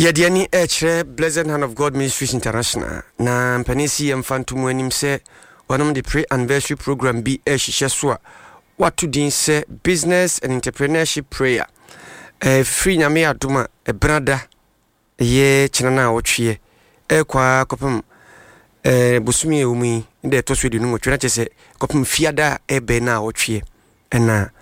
Yadiani Blessed Hand of God Ministries International. Na mpanisi ya mfantumu enimse wanom the pre-anniversary program bi shisheswa. Watu din se business and entrepreneurship prayer. Free nyame aduma brada ye chinana ochie. Kwa kopum busumi umi inde toswe di nungo chuna chese kopum fiada ebe na ochie. Ena